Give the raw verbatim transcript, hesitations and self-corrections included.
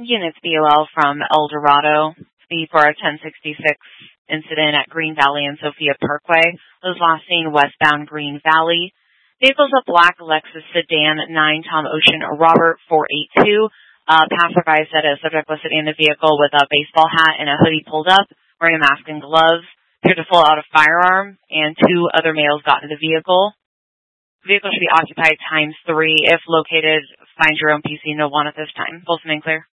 Units B O L from El Dorado. The for a ten sixty-six incident at Green Valley and Sophia Parkway. Those last seen westbound Green Valley. Vehicle's a black Lexus sedan, nine Tom Ocean Robert four eight two. Uh, passerby said a subject was sitting in the vehicle with a baseball hat and a hoodie pulled up, wearing a mask and gloves, appeared to pull out a firearm, and two other males got into the vehicle. The vehicle should be occupied times three. If located, find your own P C no one at this time. Folsom and clear.